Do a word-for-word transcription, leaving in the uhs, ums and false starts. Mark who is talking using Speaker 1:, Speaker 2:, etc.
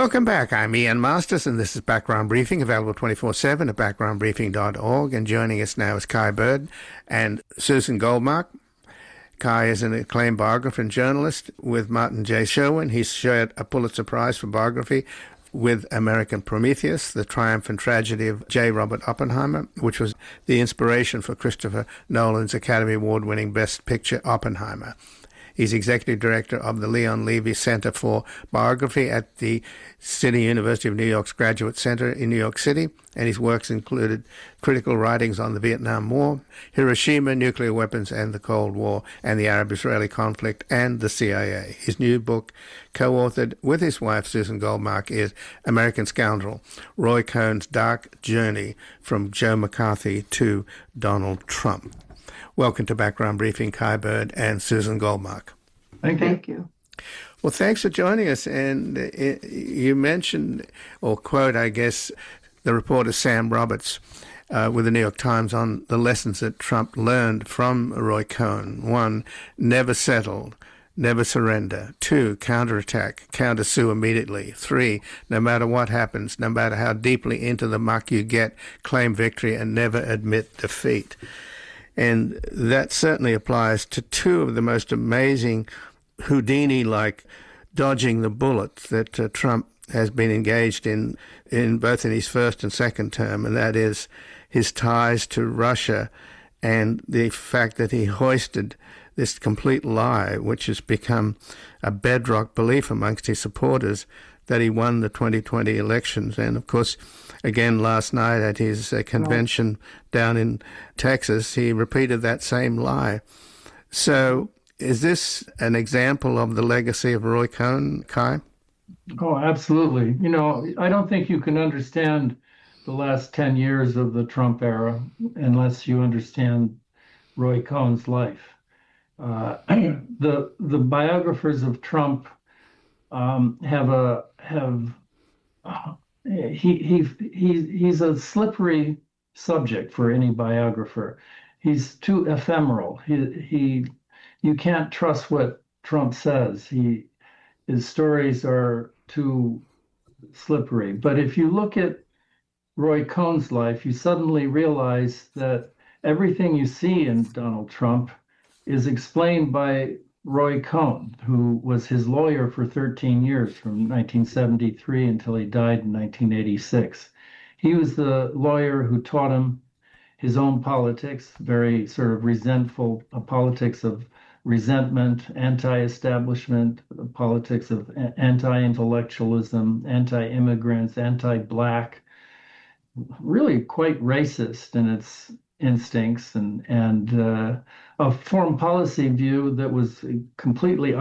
Speaker 1: Welcome back. I'm Ian Masters, and this is Background Briefing, available twenty-four seven at background briefing dot org. And joining us now is Kai Bird and Susan Goldmark. Kai is an acclaimed biographer and journalist with Martin J. Sherwin. He's shared a Pulitzer Prize for biography with American Prometheus, The Triumph and Tragedy of J. Robert Oppenheimer, which was the inspiration for Christopher Nolan's Academy Award-winning Best Picture, Oppenheimer. He's executive director of the Leon Levy Center for Biography at the City University of New York's Graduate Center in New York City, and his works included critical writings on the Vietnam War, Hiroshima, nuclear weapons and the Cold War, and the Arab-Israeli conflict, and the C I A. His new book, co-authored with his wife, Susan Goldmark, is American Scoundrel, Roy Cohn's Dark Journey from Joe McCarthy to Donald Trump. Welcome to Background Briefing, Kai Bird and Susan Goldmark.
Speaker 2: Thank you.
Speaker 3: Thank you.
Speaker 1: Well, thanks for joining us. And it, you mentioned, or quote, I guess, the reporter Sam Roberts uh, with the New York Times on the lessons that Trump learned from Roy Cohn. One, never settle, never surrender. Two, counterattack, counter-sue immediately. Three, no matter what happens, no matter how deeply into the muck you get, claim victory and never admit defeat. And that certainly applies to two of the most amazing Houdini-like dodging the bullets that uh, Trump has been engaged in, in both in his first and second term, and that is his ties to Russia and the fact that he hoisted this complete lie, which has become a bedrock belief amongst his supporters, that he won the twenty twenty elections. And, of course, again, last night at his uh, convention down in Texas, he repeated that same lie. So is this an example of the legacy of Roy Cohn, Kai?
Speaker 2: Oh, absolutely. You know, I don't think you can understand the last ten years of the Trump era unless you understand Roy Cohn's life. Uh, the the biographers of Trump um, have a have uh, he he he he's a slippery subject for any biographer. He's too ephemeral. He he you can't trust what Trump says. He his stories are too slippery. But if you look at Roy Cohn's life, you suddenly realize that everything you see in Donald Trump is explained by Roy Cohn, who was his lawyer for thirteen years, from nineteen seventy-three until he died in nineteen eighty-six. He was the lawyer who taught him his own politics, very sort of resentful uh, politics of resentment, anti-establishment, uh, politics of a- anti-intellectualism, anti-immigrants, anti-Black, really quite racist in its instincts, and and uh, a foreign policy view that was completely